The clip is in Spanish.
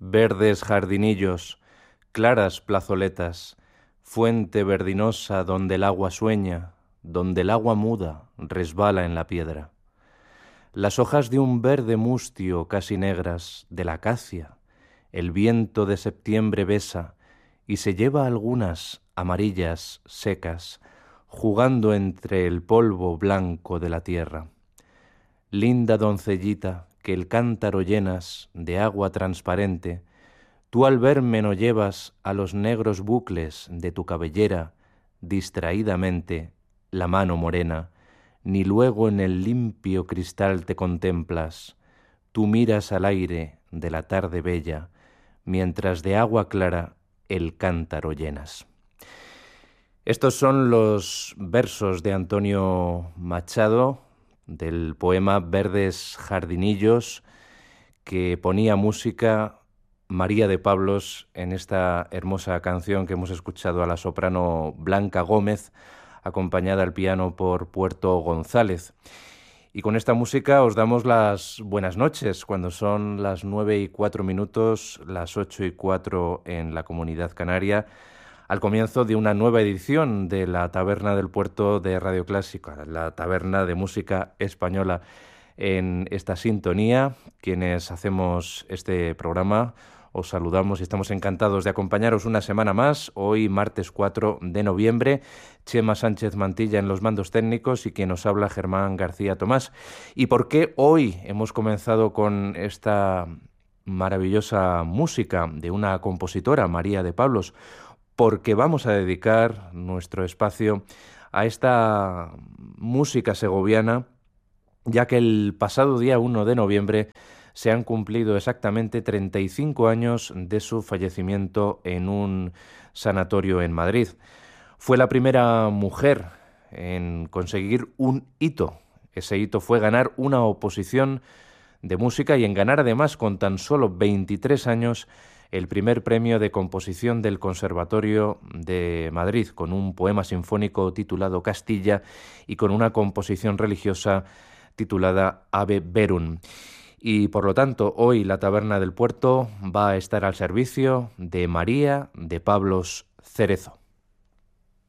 Verdes jardinillos, claras plazoletas, fuente verdinosa donde el agua sueña, donde el agua muda resbala en la piedra. Las hojas de un verde mustio casi negras de la acacia, el viento de septiembre besa y se lleva algunas amarillas secas, jugando entre el polvo blanco de la tierra. Linda doncellita, que el cántaro llenas de agua transparente, tú al verme no llevas a los negros bucles de tu cabellera distraídamente la mano morena, ni luego en el limpio cristal te contemplas, tú miras al aire de la tarde bella, mientras de agua clara el cántaro llenas. Estos son los versos de Antonio Machado, del poema Verdes jardinillos, que ponía música María de Pablos en esta hermosa canción que hemos escuchado a la soprano Blanca Gómez, acompañada al piano por Puerto González. Y con esta música os damos las buenas noches, cuando son las 9:04, las 8:04 en la Comunidad Canaria, al comienzo de una nueva edición de la Taberna del Puerto de Radio Clásica, la taberna de música española. En esta sintonía, quienes hacemos este programa, os saludamos y estamos encantados de acompañaros una semana más, hoy martes 4 de noviembre, Chema Sánchez Mantilla en los mandos técnicos y quien os habla, Germán García Tomás. ¿Y por qué hoy hemos comenzado con esta maravillosa música de una compositora, María de Pablos? Porque vamos a dedicar nuestro espacio a esta música segoviana, ya que el pasado día 1 de noviembre se han cumplido exactamente 35 años de su fallecimiento en un sanatorio en Madrid. Fue la primera mujer en conseguir un hito. Ese hito fue ganar una oposición de música y en ganar además con tan solo 23 años el primer premio de composición del Conservatorio de Madrid, con un poema sinfónico titulado Castilla y con una composición religiosa titulada Ave Verum. Y por lo tanto, hoy la Taberna del Puerto va a estar al servicio de María de Pablos Cerezo.